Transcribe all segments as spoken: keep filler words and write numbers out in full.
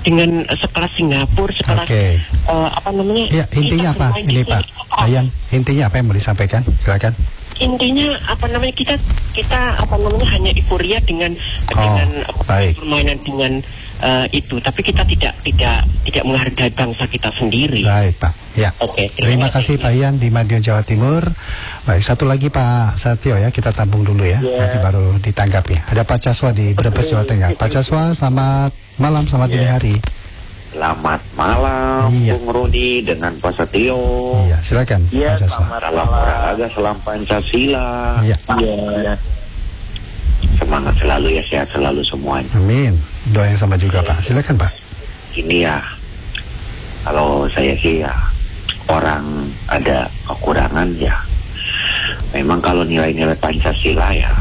dengan uh, sekelas Singapura, sekelas okay. uh, apa namanya? Ya, intinya apa ini Pak? Bayan, intinya apa yang mau disampaikan? Silakan. Intinya apa namanya kita kita apa namanya hanya euforia dengan oh, dengan baik. permainan dengan uh, itu, tapi kita tidak tidak tidak menghargai bangsa kita sendiri. Baik Pak. Ya. Oke. Okay, terima, terima kasih Pak Ian di Madiun, Jawa Timur. Baik, satu lagi Pak Satyo ya, kita tampung dulu ya, yeah. nanti baru ditanggapi. Ada Pak Caswa di Brebes, Jawa Tengah. Pak Caswa, selamat malam, selamat yeah. dini hari. Selamat malam, iya. Bung Rudi dengan Pak Satyo. Iya, silakan. Iya, selamat salam olahraga, salam Pancasila. Iya. Iya. Semangat selalu ya, sehat selalu semuanya. Amin. Doa yang sama juga Pak. Silakan Pak. Ini ya, kalau saya sih ya orang ada kekurangan ya. Memang kalau nilai-nilai Pancasila ya,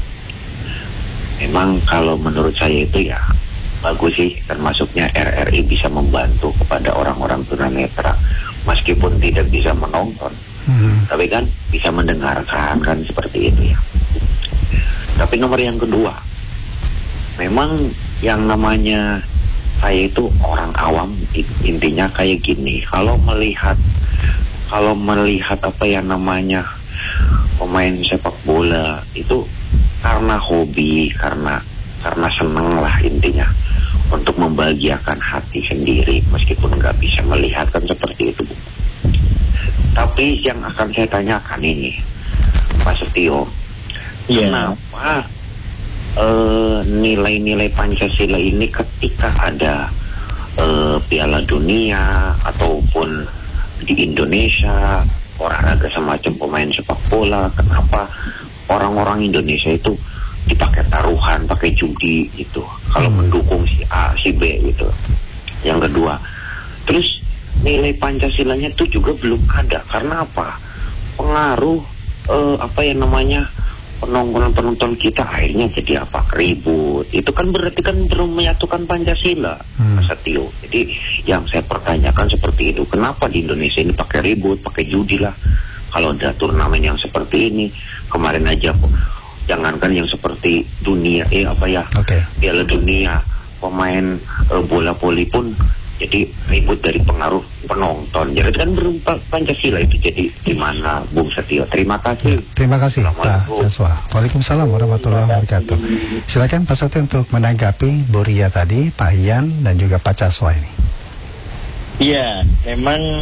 memang kalau menurut saya itu ya bagus sih, termasuknya R R I bisa membantu kepada orang-orang tunanetra meskipun tidak bisa menonton, hmm. tapi kan bisa mendengarkan kan seperti itu ya. Tapi nomor yang kedua, memang yang namanya saya itu orang awam, intinya kayak gini, kalau melihat kalau melihat apa yang namanya pemain sepak bola itu karena hobi, karena karena seneng lah intinya, untuk membahagiakan hati sendiri meskipun nggak bisa melihat kan seperti itu. Tapi yang akan saya tanyakan ini Pak Setio, yeah. kenapa uh, nilai-nilai Pancasila ini ketika ada uh, Piala Dunia ataupun di Indonesia olahraga semacam pemain sepak bola, kenapa orang-orang Indonesia itu dipakai taruhan, pakai judi itu kalau hmm. mendukung si A, si B gitu. Yang kedua, terus nilai Pancasilanya itu juga belum ada, karena apa? Pengaruh eh, apa yang namanya penonton-penonton kita akhirnya jadi apa? Ribut. Itu kan berarti kan belum menyatukan Pancasila, hmm. Mas Satyo. Jadi yang saya pertanyakan seperti itu, kenapa di Indonesia ini pakai ribut, pakai judi lah? Kalau ada turnamen yang seperti ini, kemarin aja kok, jangankan yang seperti dunia, eh apa ya, okay. Piala Dunia, pemain uh, bola voli pun jadi ribut dari pengaruh penonton. Jadi kan berupa Pancasila itu jadi gimana, Bung Setio? Terima kasih. Ya, terima kasih Pak Caswa. Waalaikumsalam warahmatullahi wabarakatuh. Silakan Pak Satyo untuk menanggapi Bu Ria tadi, Pak Ian dan juga Pak Caswa ini. Iya, memang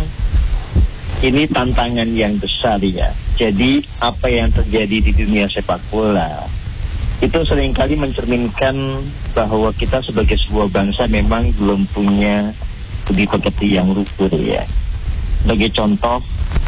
ini tantangan yang besar ya. Jadi apa yang terjadi di dunia sepak bola itu seringkali mencerminkan bahwa kita sebagai sebuah bangsa memang belum punya budi pekerti yang luhur ya. Sebagai contoh,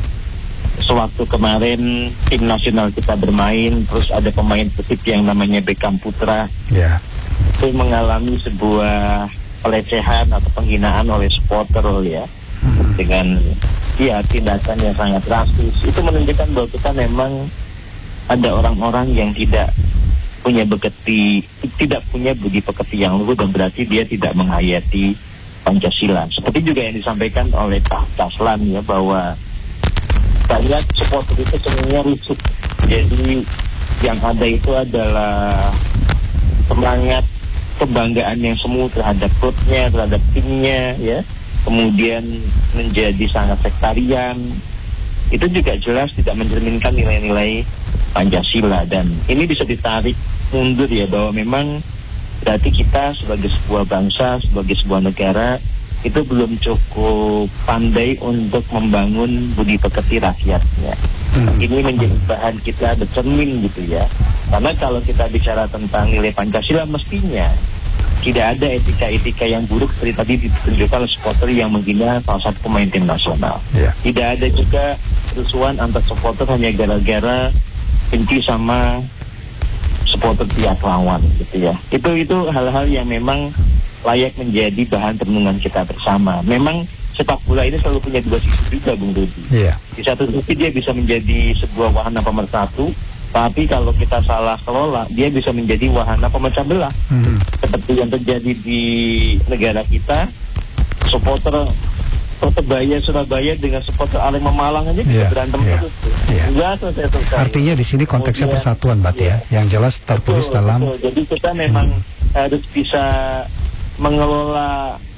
sewaktu kemarin tim nasional kita bermain, terus ada pemain persib yang namanya Beckham Putra, yeah. itu mengalami sebuah pelecehan atau penghinaan oleh supporter ya, hmm. dengan ya tindakan yang sangat drastis. Itu menunjukkan bahwa kita memang ada orang-orang yang tidak punya beketi, tidak punya budi pekerti yang luhur, dan berarti dia tidak menghayati Pancasila. Seperti juga yang disampaikan oleh Pak Taslan ya, bahwa banyak supporter itu sebenarnya risuk. Jadi yang ada itu adalah semangat kebanggaan yang semu terhadap klubnya, terhadap timnya ya. Kemudian menjadi sangat sektarian. Itu juga jelas tidak mencerminkan nilai-nilai Pancasila, dan ini bisa ditarik mundur ya, bahwa memang berarti kita sebagai sebuah bangsa, sebagai sebuah negara itu belum cukup pandai untuk membangun budi pekerti rakyatnya. Hmm. Ini menjadi bahan kita bercermin gitu ya. Karena kalau kita bicara tentang nilai Pancasila, mestinya tidak ada etika-etika yang buruk seperti tadi ditunjukkan oleh supporter yang menghina salah satu pemain tim nasional. Yeah. Tidak ada juga kerusuhan antar supporter hanya gara-gara benci sama supporter pihak lawan gitu ya. Itu itu hal-hal yang memang layak menjadi bahan renungan kita bersama. Memang sepak bola ini selalu punya dua sisi juga, Bung Rudi. Yeah. Di satu sisi dia bisa menjadi sebuah wahana pemersatu, tapi kalau kita salah kelola, dia bisa menjadi wahana pemecah belah. Mm-hmm. Seperti yang terjadi di negara kita, supporter Persebaya Surabaya dengan supporter Arema Malang aja bisa yeah, berantem yeah, terus. Yeah. Enggak selesai-selesai. Artinya di sini konteksnya kemudian, persatuan, Mbak yeah. ya, yang jelas tertulis betul, dalam. Betul. Jadi kita memang hmm. harus bisa mengelola